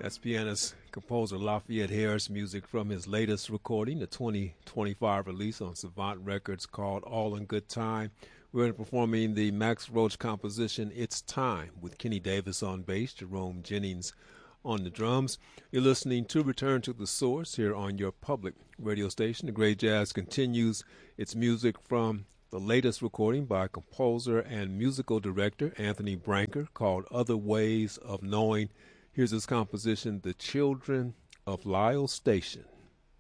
That's pianist composer Lafayette Harris, music from his latest recording, the 2025 release on Savant Records called All in Good Time. We're performing the Max Roach composition It's Time with Kenny Davis on bass, Jerome Jennings on the drums. You're listening to Return to the Source here on your public radio station. The Great Jazz continues its music from the latest recording by composer and musical director Anthony Branker called Other Ways of Knowing. Here's his composition, The Children of Lyle Station.